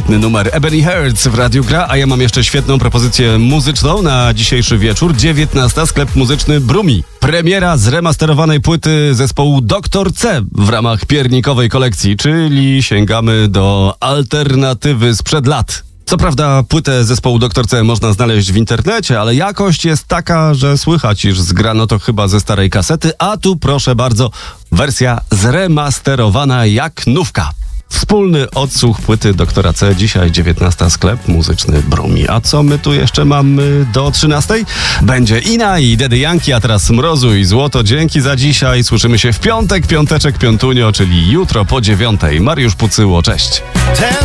Świetny numer. Ebony Hertz w Radiu Gra, a ja mam jeszcze świetną propozycję muzyczną na dzisiejszy wieczór. 19. Sklep muzyczny Brumi. Premiera zremasterowanej płyty zespołu Dr. C w ramach piernikowej kolekcji, czyli sięgamy do alternatywy sprzed lat. Co prawda płytę zespołu Dr. C można znaleźć w internecie, ale jakość jest taka, że słychać, iż zgrano to chyba ze starej kasety, a tu proszę bardzo, wersja zremasterowana jak nówka. Wspólny odsłuch płyty Doktora C. Dzisiaj 19. Sklep muzyczny Brumi. A co my tu jeszcze mamy do 13? Będzie Ina i Daddy Yankee, a teraz Mrozu i Złoto. Dzięki za dzisiaj. Słyszymy się w piątek, piąteczek, piątunio, czyli jutro po 9:00. Mariusz Pucyło, cześć.